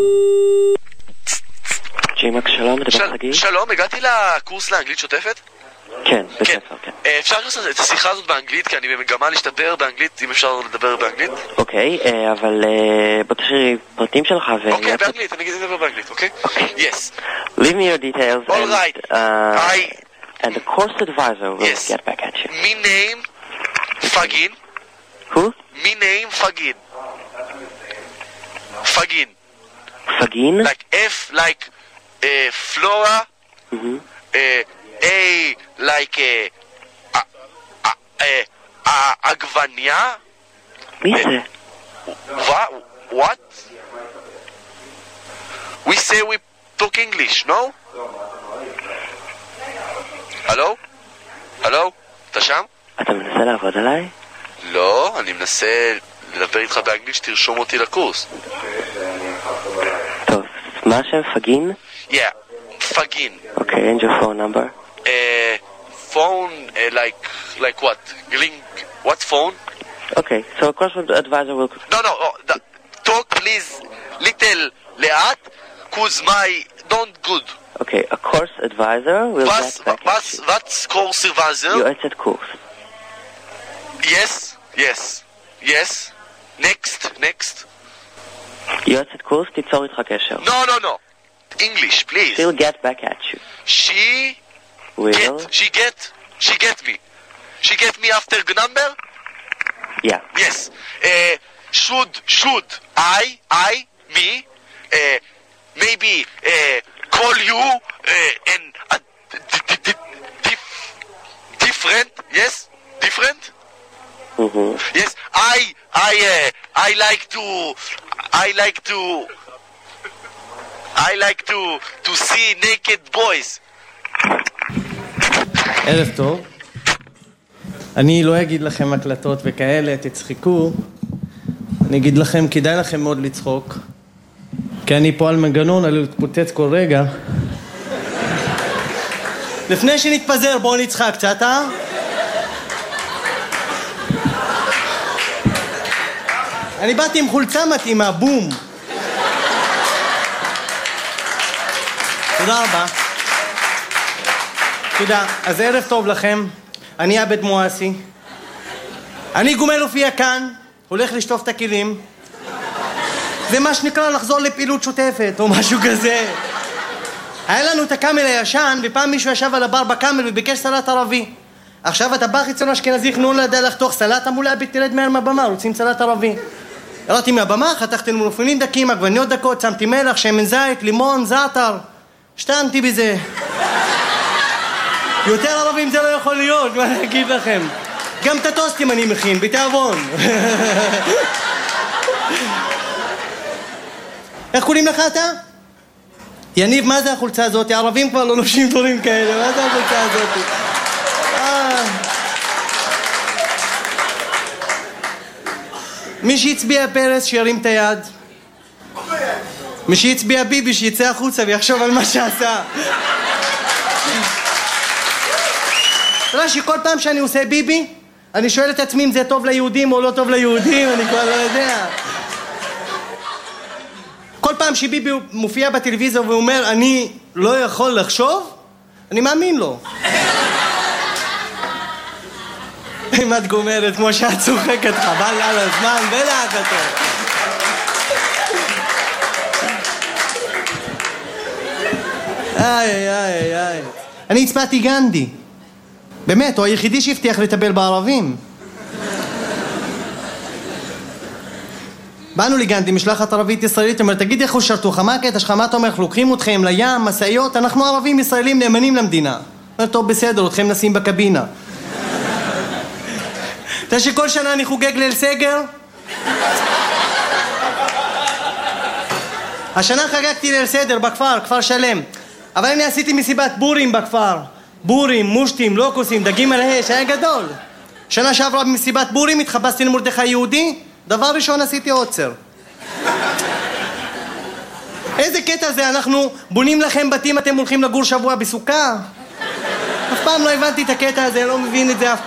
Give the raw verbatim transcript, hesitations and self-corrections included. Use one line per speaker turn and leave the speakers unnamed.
ג'ימק, שלום, מדבר חגי.
שלום, הגעתי לקורס לאנגלית שוטפת?
כן, בספר, כן.
אפשר לעשות את השיחה הזאת באנגלית, כי אני במגמה להשתפר באנגלית, אם אפשר לדבר באנגלית?
אוקיי, אבל בוא תשאיר פרטים שלך ו...
אוקיי, באנגלית, אני אגיד לדבר באנגלית, אוקיי?
אוקיי.
Yes.
Leave me your details
All
and,
right.
uh,
I...
and the course advisor will
Yes.
get back at you.
Me name Fagin.
Who?
Me name Fagin. Fagin.
Fagin?
Like F like uh, Flora.
Mm-hmm.
Uh, A like uh, uh, uh, uh, Agvania.
מי זה?
What? What? We say we talk English, no? הלו? הלו? אתה שם?
אתה מנסה לעבוד עליי?
לא, אני מנסה לדבר איתך באנגלית שתרשום אותי לקורס.
טוב, מה השם? פגין?
Yeah, Fagin.
Okay, and your phone number?
Uh, phone, uh, like, like what? Link, what phone?
Okay, so a course advisor will...
No, no, oh, the, talk please little לאט, cause my don't good.
Okay, a course advisor will
What's,
get back
what's,
at you.
what's course advisor?
יועצת קורס.
Yes, yes, yes. Next, next.
יועצת קורס, תיצור איתך קשר.
No, no, no. English, please.
She'll get back at you.
She
Will?
get, she get, she get me. She get me after the number?
Yeah.
Yes. Uh, should, should I, I, me, uh, maybe uh, call you uh, and uh, d- d- d- dif- different? Yes, different.
Mm-hmm.
Yes, I, I, uh, I like to, I like to, I like to to see naked boys.
ערב טוב. אני לא אגיד לכם הקלטות וכאלה, תצחקו. אני אגיד לכם, כדאי לכם מאוד לצחוק. כי אני פה על מנגנון, אני מתפוצץ כל רגע. לפני שנתפזר, בואו נצחק קצת, אה? אני באתי עם חולצה מתאימה, בום. תודה רבה. תודה. אז ערב טוב לכם. אני עבד מואסי. אני גומל הופיע כאן, הולך לשטוף את הכלים. זה מה שנקרא לחזור לפעילות שוטפת, או משהו כזה. היה לנו את הקאמל הישן, ופעם מישהו ישב על הבר בקאמל וביקש סלט ערבי. עכשיו אתה בא חיצון אשכנזי חנון לא יודע לחתוך סלט, אמרו לה, תרד מהר מהבמה, רוצים סלט ערבי. ירדתי מהבמה, חתכתי מלפפונים דקים, עגבניות דקות, שמתי מלח, שמן זית, לימון, זעתר. שטנתי בזה. יותר ערבים זה לא יכול להיות, מה אני אגיד לכם? גם את הטוסטים אני מכין, בתיאבון. איך קוראים לך אתה? יניב, מה זה החולצה הזאת? הערבים כבר לא נובשים דברים כאלה, מה זה החולצה הזאת? אה... מי שהצביע פרס שירים את היד. מי שהצביע ביבי שיצא החוצה ויחשוב על מה שעשה. אתה יודע שכל פעם שאני עושה ביבי, אני שואל את עצמי אם זה טוב ליהודים או לא טוב ליהודים, אני כבר לא יודע. כל פעם שביבי מופיע בטלוויזיה ואומר אני לא יכול לחשוב, אני מאמין לו. אם את גומרת כמו שאת צוחקת, חבל על הזמן ולהקתו. איי איי איי איי. אני הצבעתי גנדי. באמת, הוא היחידי שהבטיח לטפל בערבים. באנו לגנדי, משלחת ערבית ישראלית, אומר, תגיד איך הוא שרתו, מה הקטע שלך, מה אתה אומר, לוקחים אתכם לים, מסעיות, אנחנו ערבים ישראלים נאמנים למדינה. אומר, טוב, בסדר, אתכם נשים בקבינה. אתה יודע שכל שנה אני חוגג ליל סגר? השנה חגגתי ליל סדר בכפר, כפר שלם. אבל אני עשיתי מסיבת בורים בכפר. בורים, מושטים, לוקוסים, דגים על האש, היה גדול. שנה שעברה במסיבת בורים התחפשתי למרדכי יהודי, דבר ראשון עשיתי עוצר. איזה קטע זה, אנחנו בונים לכם בתים, אתם הולכים לגור שבוע בסוכה? אף פעם לא הבנתי את הקטע הזה, לא מבין את זה אף